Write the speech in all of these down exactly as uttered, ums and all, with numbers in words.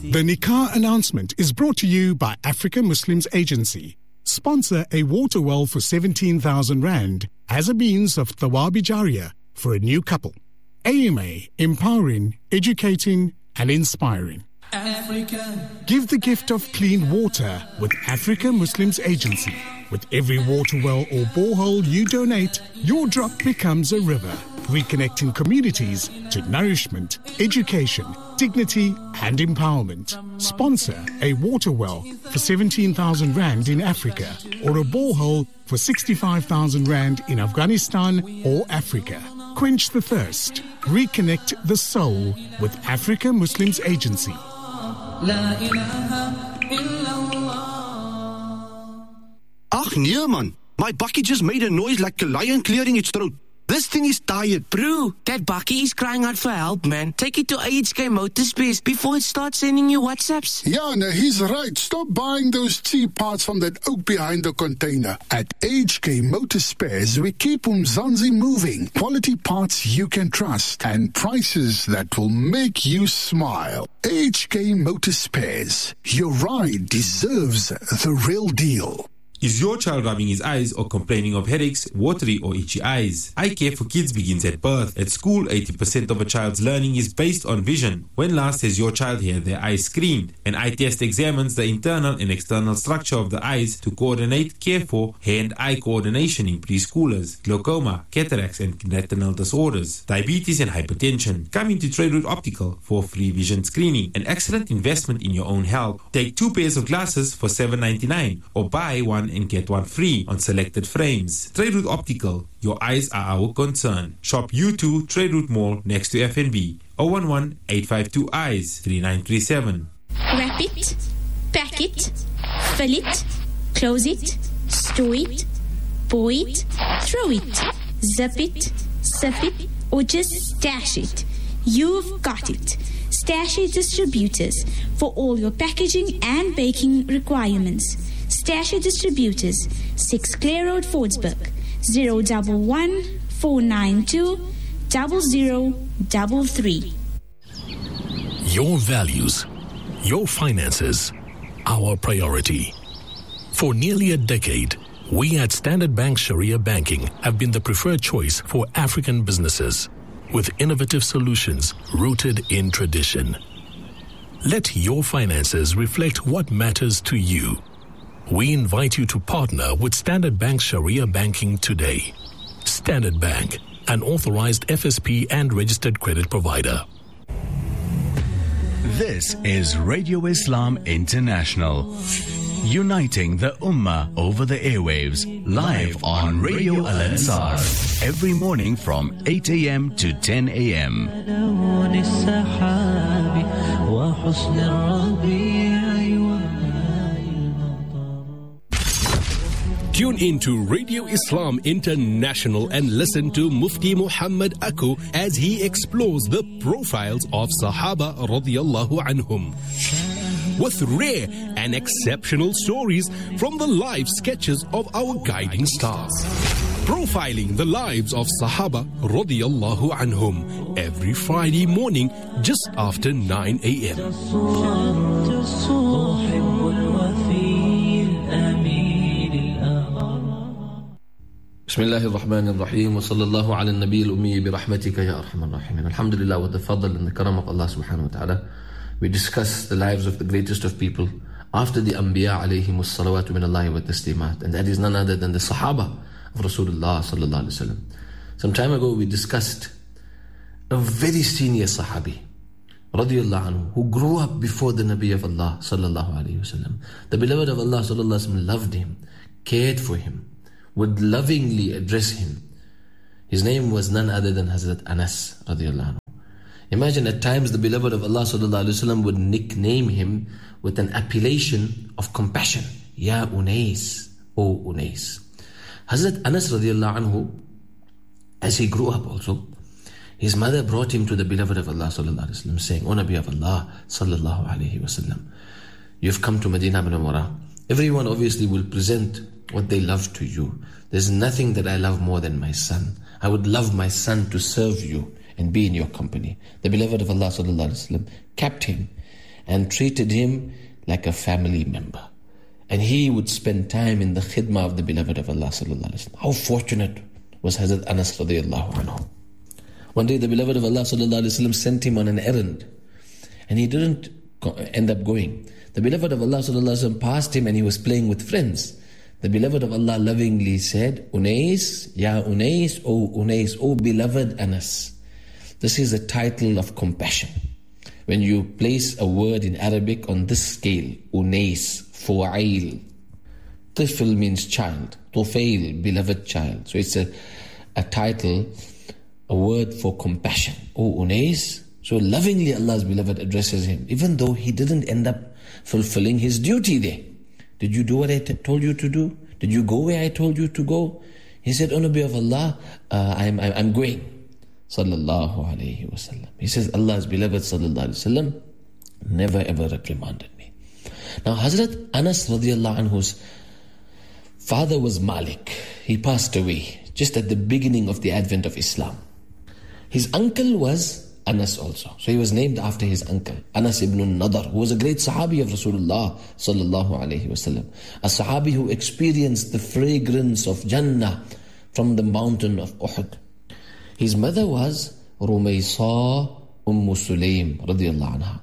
The Nikah announcement is brought to you by Africa Muslims Agency. Sponsor a water well for seventeen thousand rand as a means of Thawabi Jariyah for a new couple. A M A, empowering, educating and inspiring. Africa. Give the gift of clean water with Africa Muslims Agency. With every water well or borehole you donate, your drop becomes a river, reconnecting communities to nourishment, education, dignity and empowerment. Sponsor a water well for seventeen thousand rand in Africa or a borehole for sixty-five thousand rand in Afghanistan or Africa. Quench the thirst. Reconnect the soul with Africa Muslims Agency. La ilaha illallah. Ach nee man, my bakkie just made a noise like a lion clearing its throat. This thing is tired. Bro, that bakkie is crying out for help, man. Take it to A H K Motorspace before it starts sending you WhatsApps. Yeah, no, he's right. Stop buying those cheap parts from that oak behind the container. At A H K Motorspares, we keep Umzansi moving. Quality parts you can trust and prices that will make you smile. A H K Motorspares. Your ride deserves the real deal. Is your child rubbing his eyes or complaining of headaches, watery or itchy eyes? Eye care for kids begins at birth. At school, eighty percent of a child's learning is based on vision. When last has your child had their eyes screened? An eye test examines the internal and external structure of the eyes to coordinate care for hand-eye coordination in preschoolers, glaucoma, cataracts and retinal disorders, diabetes and hypertension. Come into Trade Route Optical for free vision screening, an excellent investment in your own health. Take two pairs of glasses for seven ninety-nine or buy one and get one free on selected frames. Trade Route Optical, your eyes are our concern. Shop U two Trade Route Mall next to F N B. zero one one, eight five two, eyes, three nine three seven. Wrap it, pack it, fill it, close it, store it, pour it, throw it, zip it, sip it, or just stash it. You've got it. Stash Distributors for all your packaging and baking requirements. Stasher Distributors, six Clare Road, Fordsburg, zero one one, four nine two, zero zero three three. Your values, your finances, our priority. For nearly a decade, we at Standard Bank Sharia Banking have been the preferred choice for African businesses, with innovative solutions rooted in tradition. Let your finances reflect what matters to you. We invite you to partner with Standard Bank Sharia Banking today. Standard Bank, an authorized F S P and registered credit provider. This is Radio Islam International, uniting the Ummah over the airwaves, live on Radio Al-Ansar, every morning from eight a.m. to ten a.m. Tune in to Radio Islam International and listen to Mufti Muhammad Aku as he explores the profiles of Sahaba radiyallahu anhum, with rare and exceptional stories from the life sketches of our guiding stars. Profiling the lives of Sahaba radiyallahu anhum every Friday morning just after nine a.m. بسم الله الرحمن الرحيم وصلى الله على النبي الأمي برحمتك يا أرحم الراحمين. Alhamdulillah, with the fadl and the karam of Allah subhanahu wa ta'ala, we discuss the lives of the greatest of people after the Anbiya alayhimus salawatu min Allahi wa taslimat, and that is none other than the Sahaba of Rasulullah sallallahu alayhi wa sallam. Some time ago we discussed a very senior Sahabi radiyallahu anhu who grew up before the Nabi of Allah sallallahu alayhi wa sallam. The beloved of Allah sallallahu alayhi wa sallam loved him, cared for him, would lovingly address him. His name was none other than Hazrat Anas radiyallahu anhu. Imagine at times the beloved of Allah sallallahu alaihi wasallam would nickname him with an appellation of compassion. Ya Unais, O Unais. Hazrat Anas radiyallahu anhu, as he grew up also, his mother brought him to the beloved of Allah sallallahu alaihi wasallam, saying, O Nabi of Allah sallallahu alaihi wasallam, you've come to Medina Munawwara. Everyone obviously will present what they love to you. There's nothing that I love more than my son. I would love my son to serve you and be in your company. The beloved of Allah sallallahu alaihi wasallam kept him and treated him like a family member. And he would spend time in the khidmah of the beloved of Allah sallallahu alaihi wasallam. How fortunate was Hazrat Anas radiallahu anhu. One day the beloved of Allah sallallahu alaihi wasallam sent him on an errand, and he didn't end up going. The beloved of Allah sallallahu alaihi wasallam passed him and he was playing with friends. The beloved of Allah lovingly said, Unais, Ya Unais, O Unais, O beloved Anas. This is a title of compassion. When you place a word in Arabic on this scale, Unais, Fu'ail. Tifl means child. Tufail, beloved child. So it's a, a title, a word for compassion. O Unais. So lovingly Allah's beloved addresses him, even though he didn't end up fulfilling his duty there. Did you do what I t- told you to do? Did you go where I told you to go? He said, O Nabi of Allah, uh, I'm, I'm, I'm going. Sallallahu alayhi wa sallam. He says, Allah's beloved sallallahu alayhi wa sallam never ever reprimanded me. Now Hazrat Anas radiallahu anhu's father was Malik. He passed away just at the beginning of the advent of Islam. His uncle was Anas also. So he was named after his uncle, Anas ibn Nadar, who was a great Sahabi of Rasulullah sallallahu alayhi wasallam. A Sahabi who experienced the fragrance of Jannah from the mountain of Uhud. His mother was Rumaysa Umm Sulaym radiyallahu anha.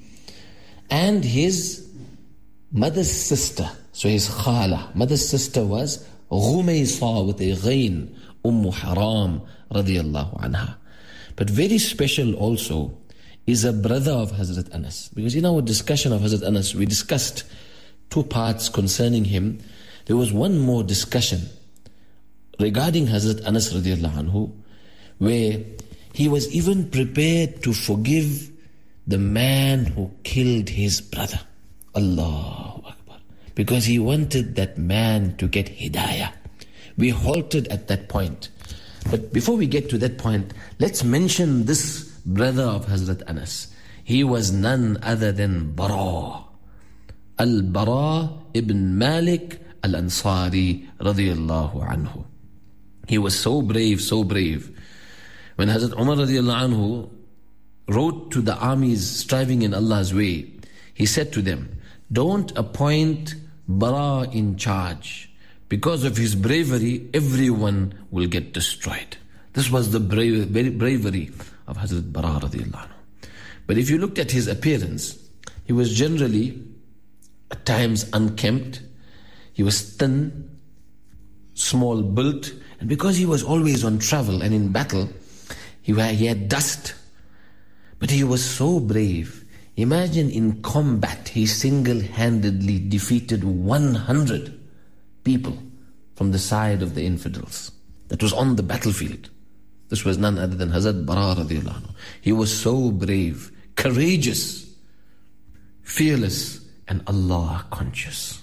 And his mother's sister, so his khala, mother's sister was Rumaysa with a ghain, Umm Haram radiyallahu anha. But very special also is a brother of Hazrat Anas. Because in our discussion of Hazrat Anas, we discussed two parts concerning him. There was one more discussion regarding Hazrat Anas radiallahu anhu, where he was even prepared to forgive the man who killed his brother. Allahu Akbar. Because he wanted that man to get hidayah. We halted at that point. But before we get to that point, let's mention this brother of Hazrat Anas. He was none other than Bara. Al-Bara ibn Malik al-Ansari radiyallahu anhu. He was so brave, so brave. When Hazrat Umar radiyallahu anhu wrote to the armies striving in Allah's way, he said to them, don't appoint Bara in charge. Because of his bravery, everyone will get destroyed. This was the brave, bravery of Hazrat Bara radiallahu anhu. But if you looked at his appearance, he was generally at times unkempt. He was thin, small built, and because he was always on travel and in battle, he, he had dust. But he was so brave. Imagine in combat, he single-handedly defeated one hundred people from the side of the infidels that was on the battlefield. This was none other than Hazrat Bara radiallahu anhu. He was so brave, courageous, fearless, and Allah conscious.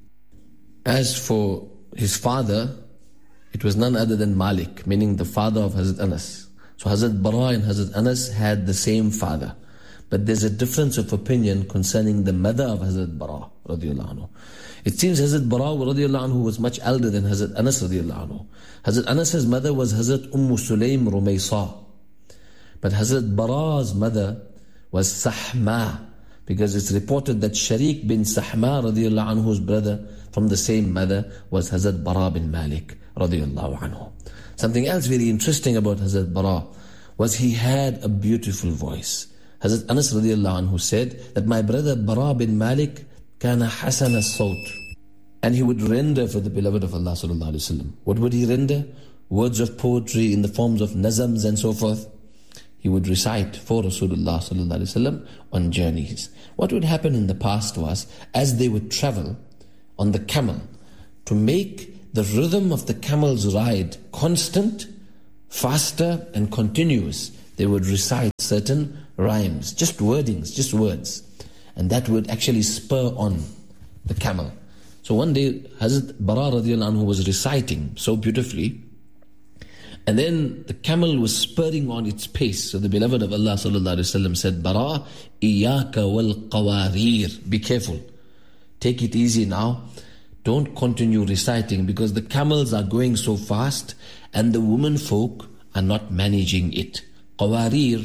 As for his father, it was none other than Malik, meaning the father of Hazrat Anas. So Hazrat Bara and Hazrat Anas had the same father. But there's a difference of opinion concerning the mother of Hazrat Bara radiallahu anhu. It seems Hazrat Bara radiallahu anhu was much elder than Hazrat Anas radiallahu anhu. Hazrat Anas's mother was Hazrat Umm Sulaym Rumaysa. But Hazrat Bara's mother was Sahma, because it's reported that Sharik bin Sahma radiallahu anhu's brother from the same mother was Hazrat Bara bin Malik radiallahu anhu. Something else very interesting about Hazrat Bara was he had a beautiful voice. Hazrat Anas radiallahu anhu said that my brother Bara bin Malik kana hasana sawt, and he would render for the beloved of Allah sallallahu alaihi wasallam. What would he render? Words of poetry in the forms of nazams and so forth. He would recite for Rasulullah sallallahu alaihi wasallam on journeys. What would happen in the past was, as they would travel on the camel, to make the rhythm of the camel's ride constant, faster and continuous, they would recite certain rhymes, just wordings, just words. And that would actually spur on the camel. So one day, Hazrat Bara radiallahu anhu was reciting so beautifully, and then the camel was spurring on its pace. So the beloved of Allah sallallahu alaihi wasallam said, Bara, iyaka wal qawarir. Be careful. Take it easy now. Don't continue reciting, because the camels are going so fast and the women folk are not managing it. Qawarir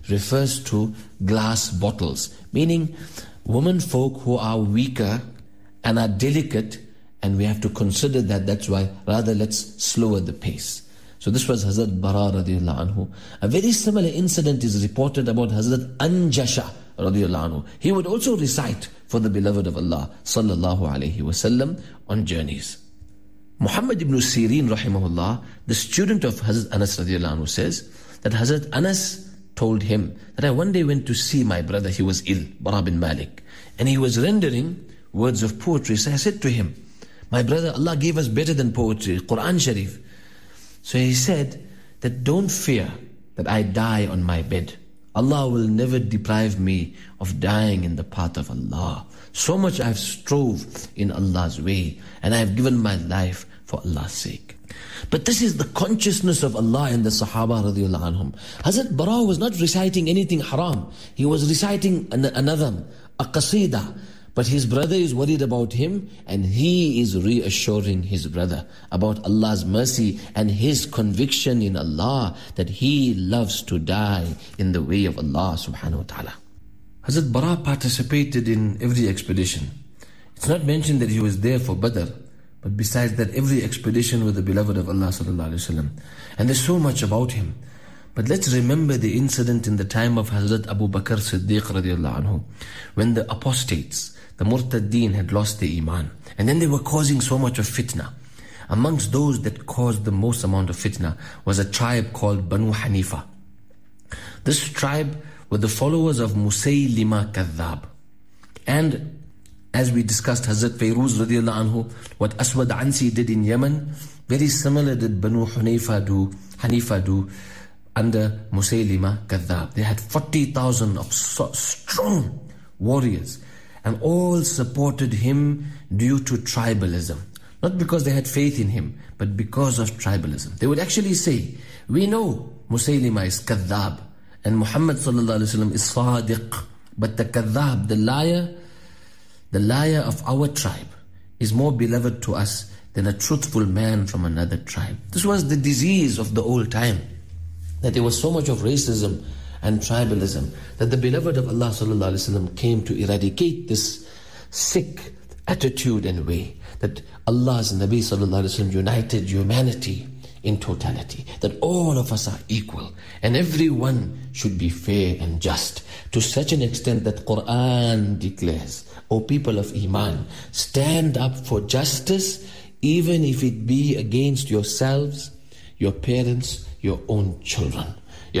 refers to glass bottles, meaning women folk who are weaker and are delicate, and we have to consider that. That's why rather let's slower the pace. So this was Hazrat Bara radiallahu anhu. A very similar incident is reported about Hazrat Anjasha radiallahu anhu. He would also recite for the beloved of Allah sallallahu alayhi wasallam on journeys. Muhammad ibn Sirin rahimahullah, the student of Hazrat Anas radiallahu anhu, says that Hazrat Anas told him that I one day went to see my brother. He was ill, Bara bin Malik, and he was rendering words of poetry. So I said to him, my brother, Allah gave us better than poetry, Quran Sharif. So he said that don't fear that I die on my bed. Allah will never deprive me of dying in the path of Allah. So much I have strove in Allah's way, and I have given my life for Allah's sake. But this is the consciousness of Allah in the Sahaba radiallahu anhum. Hazrat Bara was not reciting anything haram. He was reciting an, another, a qasidah. But his brother is worried about him, and he is reassuring his brother about Allah's mercy and his conviction in Allah that he loves to die in the way of Allah subhanahu wa ta'ala. Hazrat Bara participated in every expedition. It's not mentioned that he was there for Badr, but besides that, every expedition with the beloved of Allah sallallahu alayhi wa sallam. And there's so much about him. But let's remember the incident in the time of Hazrat Abu Bakr Siddiq radiallahu anhu, when the apostates, the Murtaddeen, had lost their Iman. And then they were causing so much of fitna. Amongst those that caused the most amount of fitna was a tribe called Banu Hanifa. This tribe were the followers of Musaylima Kadhab. And as we discussed, Hazrat Fayruz radiallahu anhu, what Aswad Ansi did in Yemen, very similar did Banu Hanifa do, Hanifa do under Musaylima Kadhab. They had forty thousand of so strong warriors, and all supported him due to tribalism. Not because they had faith in him, but because of tribalism. They would actually say, we know Musaylima is Kadhab, and Muhammad sallallahu alaihi wasallam is Sadiq. But the Kadhab, the liar, the liar of our tribe is more beloved to us than a truthful man from another tribe. This was the disease of the old time, that there was so much of racism and tribalism, that the beloved of Allah sallallahu alaihi wasallam came to eradicate this sick attitude and way, that Allah's Nabi sallallahu alaihi wasallam united humanity in totality, that all of us are equal and everyone should be fair and just, to such an extent that Quran declares, O people of Iman, stand up for justice even if it be against yourselves, your parents, your own children.